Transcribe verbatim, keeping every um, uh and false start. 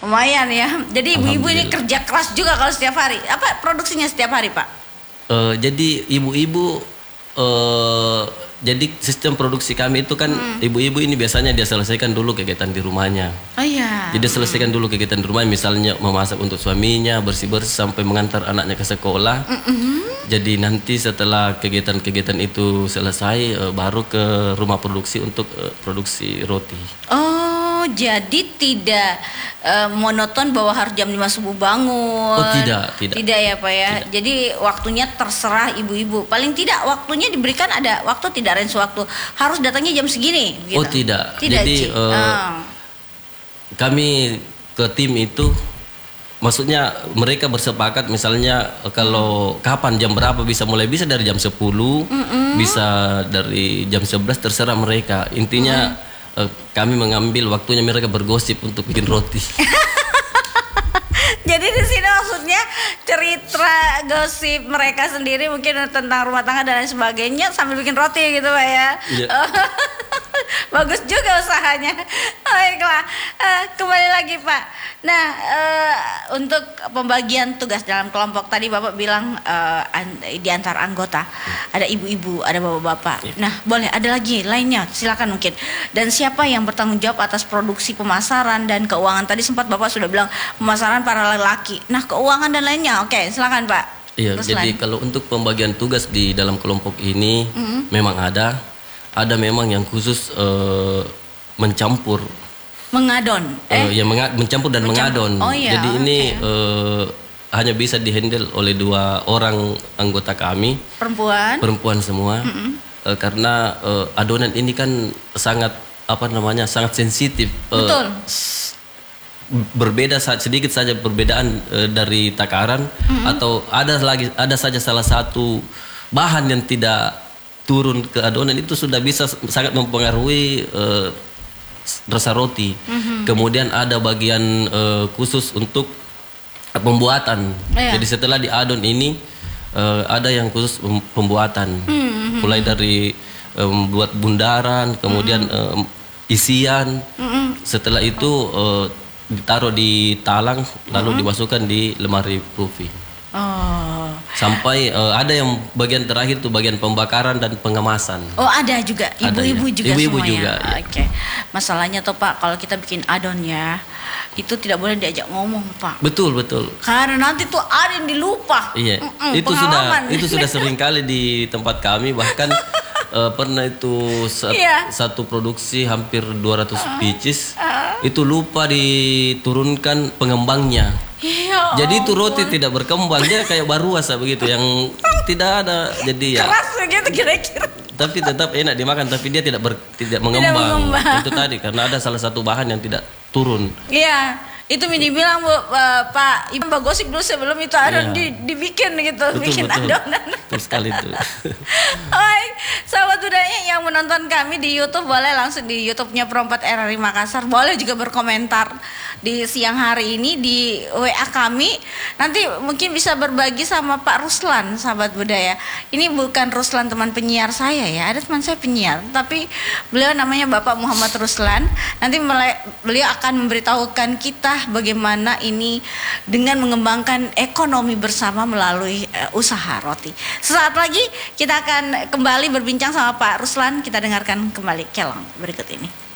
Lumayan ya. Jadi ibu-ibu ini kerja keras juga kalau setiap hari. Apa produksinya setiap hari, Pak? Uh, jadi ibu-ibu, uh, jadi sistem produksi kami itu kan ibu-ibu hmm. ini biasanya dia selesaikan dulu kegiatan di rumahnya. Oh iya. Jadi selesaikan dulu kegiatan di rumah, misalnya memasak untuk suaminya, bersih-bersih sampai mengantar anaknya ke sekolah. Mm-hmm. Jadi nanti setelah kegiatan-kegiatan itu selesai, uh, baru ke rumah produksi untuk uh, produksi roti. Oh, jadi tidak uh, monoton bahwa harus jam lima subuh bangun. Oh, tidak, tidak. Tidak ya, Pak ya. Tidak. Jadi waktunya terserah ibu-ibu. Paling tidak waktunya diberikan ada waktu, tidak range waktu. Harus datangnya jam segini gitu. Oh, tidak. Tidak. Jadi uh, uh. kami ke tim itu, maksudnya mereka bersepakat misalnya kalau kapan jam berapa bisa mulai, bisa dari jam sepuluh, mm-mm. bisa dari jam sebelas, terserah mereka. Intinya mm. uh, kami mengambil waktunya mereka bergosip untuk bikin roti. Jadi di sini maksudnya cerita gosip mereka sendiri mungkin tentang rumah tangga dan lain sebagainya sambil bikin roti gitu, Pak ya. Yeah. Bagus juga usahanya. Baiklah, uh, kembali lagi Pak. Nah, uh, untuk pembagian tugas dalam kelompok tadi Bapak bilang uh, an- di antara anggota ada ibu-ibu, ada bapak-bapak. Yeah. Nah, boleh ada lagi lainnya, silakan mungkin. Dan siapa yang bertanggung jawab atas produksi, pemasaran dan keuangan? Tadi sempat Bapak sudah bilang pemasaran para lelaki. Nah, keuangan dan lainnya. Oke, silakan Pak. Iya, jadi kalau untuk pembagian tugas di dalam kelompok ini mm-hmm. memang ada. Ada memang yang khusus uh, mencampur, mengadon, eh? uh, ya menga- mencampur dan mencampur. mengadon. Oh, iya, jadi okay. ini uh, hanya bisa dihandle oleh dua orang anggota kami, perempuan, perempuan semua, mm-hmm. uh, karena uh, adonan ini kan sangat apa namanya sangat sensitif. Betul. Uh, berbeda sedikit saja perbedaan uh, dari takaran mm-hmm. atau ada lagi ada saja salah satu bahan yang tidak turun ke adonan itu sudah bisa sangat mempengaruhi uh, rasa roti. Mm-hmm. Kemudian ada bagian uh, khusus untuk pembuatan. Yeah. Jadi setelah diadon ini uh, ada yang khusus pembuatan. Mm-hmm. Mulai dari membuat um, bundaran, kemudian mm-hmm. um, isian. Mm-hmm. Setelah itu uh, ditaruh di talang, lalu mm-hmm. dimasukkan di lemari proofing. Oh. Sampai uh, ada yang bagian terakhir tuh bagian pembakaran dan pengemasan. Oh, ada juga ibu-ibu ada, ya. juga ibu-ibu semuanya. juga. Ya. Oke. Okay. Masalahnya tuh Pak, kalau kita bikin adon ya, itu tidak boleh diajak ngomong Pak. Betul betul. Karena nanti tuh ada yang dilupa. Iya. Mm-mm, itu pengalaman. sudah itu sudah sering kali di tempat kami, bahkan uh, pernah itu sat, yeah. satu produksi hampir dua ratus uh, pieces uh. itu lupa diturunkan pengembangnya. Ya, jadi itu roti ampun. Tidak berkembang, dia kayak baru asa begitu yang tidak ada, jadi ya keras begitu kira-kira. Tapi tetap enak dimakan, tapi dia tidak ber, tidak mengembang. Tidak mengembang. Itu tadi karena ada salah satu bahan yang tidak turun. Iya. Itu Mini bilang Bu, uh, Pak Ibu Mbak gosip dulu sebelum itu adon iya. di, dibikin gitu, betul, bikin betul. adonan. Betul sekali itu. Baik, sahabat budaya yang menonton kami di YouTube boleh langsung di YouTube-nya Perempat R R I Makassar, boleh juga berkomentar di siang hari ini di W A kami. Nanti mungkin bisa berbagi sama Pak Ruslan, sahabat budaya. Ini bukan Ruslan teman penyiar saya ya, ada teman saya penyiar, tapi beliau namanya Bapak Muhammad Ruslan. Nanti beliau akan memberitahukan kita bagaimana ini dengan mengembangkan ekonomi bersama melalui uh, usaha roti. Sesaat lagi kita akan kembali berbincang sama Pak Ruslan. Kita dengarkan kembali kelong berikut ini.